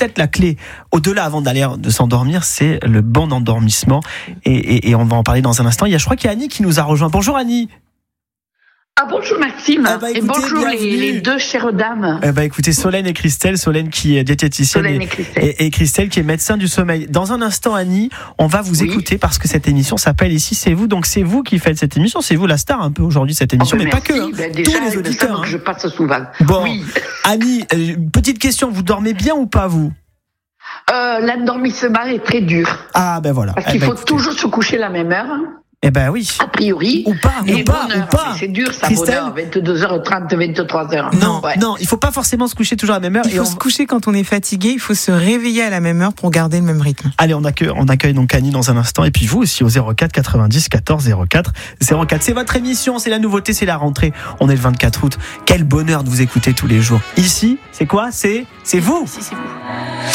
peut-être la clé, au-delà avant de s'endormir, c'est le bon endormissement. Et on va en parler dans un instant. Je crois qu'il y a Annie qui nous a rejoint. Bonjour Annie. Ah bonjour Maxime, écoutez, et bonjour les deux chères dames. Écoutez, Solène et Christelle, Solène qui est diététicienne et Christelle qui est médecin du sommeil. Dans un instant Annie, on va vous écouter parce que cette émission s'appelle Ici c'est vous, donc c'est vous qui faites cette émission, c'est vous la star un peu aujourd'hui cette émission, mais merci. Pas que, Déjà, tous les auditeurs. Que je passe souvent. Bon, oui. Annie, petite question, vous dormez bien ou pas vous ? L'endormissement est très dur. Ah ben voilà. Parce qu'il faut toujours se coucher la même heure. Eh ben oui. A priori. Ou pas. C'est dur, ça, bonheur. 22h30, 23h. Non, il faut pas forcément se coucher toujours à la même heure. Il faut se coucher quand on est fatigué, il faut se réveiller à la même heure pour garder le même rythme. Allez, on accueille donc Annie dans un instant. Et puis vous aussi au 04 90 14 04. 04, c'est votre émission, c'est la nouveauté, c'est la rentrée. On est le 24 août. Quel bonheur de vous écouter tous les jours. Ici, c'est quoi ? C'est vous. Ici, c'est vous.